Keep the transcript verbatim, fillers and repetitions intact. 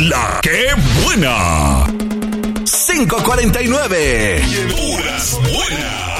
La que buena. cinco cuarenta y nueve. Puras buenas.